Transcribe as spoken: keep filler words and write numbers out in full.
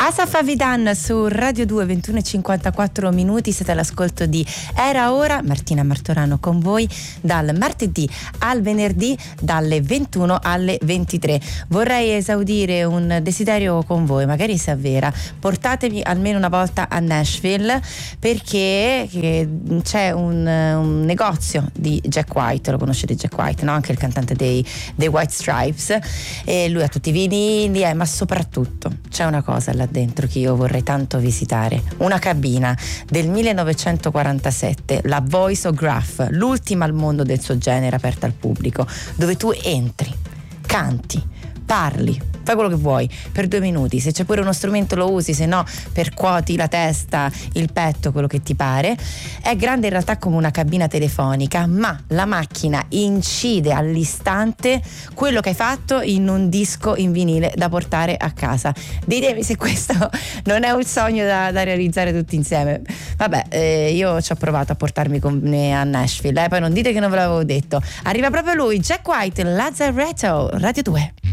Asaf Avidan su Radio due, ventuno e cinquantaquattro minuti, siete all'ascolto di Era Ora. Martina Martorano con voi dal martedì al venerdì dalle ventuno alle ventitré. Vorrei esaudire un desiderio con voi, magari si avvera. Portatemi almeno una volta a Nashville, perché c'è un, un negozio di Jack White. Lo conoscete Jack White, no? Anche il cantante dei, dei White Stripes, e lui ha tutti i vinili, eh, ma soprattutto c'è una cosa là dentro che io vorrei tanto visitare: una cabina del millenovecentoquarantasette, la Voice-O-Graph, l'ultima al mondo del suo genere, aperta al pubblico, dove tu entri, canti, parli, fai quello che vuoi per due minuti, se c'è pure uno strumento lo usi, se no percuoti la testa, il petto, quello che ti pare. È grande in realtà come una cabina telefonica, ma la macchina incide all'istante quello che hai fatto in un disco in vinile da portare a casa. Ditemi se questo non è un sogno da, da realizzare tutti insieme. Vabbè, eh, io ci ho provato a portarmi con me a Nashville, eh, poi non dite che non ve l'avevo detto. Arriva proprio lui, Jack White, Lazaretto, Radio due.